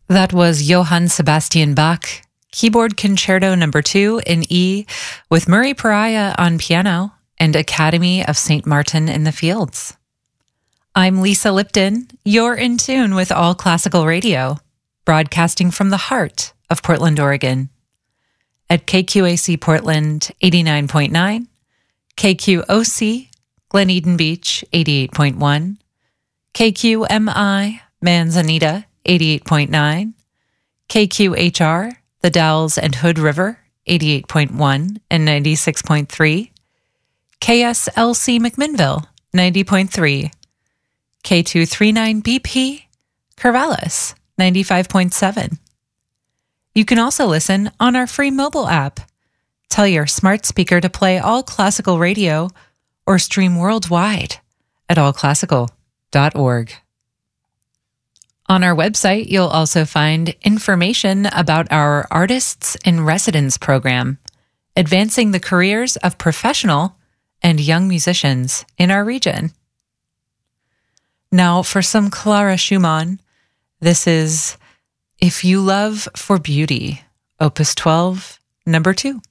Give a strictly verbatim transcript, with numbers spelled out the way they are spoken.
That was Johann Sebastian Bach, Keyboard Concerto number two in E, with Murray Pariah on piano and Academy of Saint Martin in the Fields. I'm Lisa Lipton. You're in tune with All Classical Radio, broadcasting from the heart of Portland, Oregon. At K Q A C Portland eighty-nine point nine, K Q O C Glen Eden Beach eighty-eight point one, K Q M I Manzanita eighty-eight point nine, K Q H R The Dalles and Hood River eighty-eight point one and ninety-six point three, K S L C McMinnville ninety point three, K two thirty-nine B P Corvallis ninety-five point seven. You can also listen on our free mobile app. Tell your smart speaker to play All Classical Radio or stream worldwide at all classical dot org. On our website, you'll also find information about our Artists in Residence program, advancing the careers of professional and young musicians in our region. Now, for some Clara Schumann, this is If You Love for Beauty, Opus twelve, number two.